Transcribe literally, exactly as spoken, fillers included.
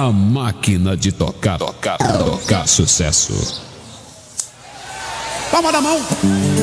A máquina de tocar, tocar, tocar sucesso. Palma da mão.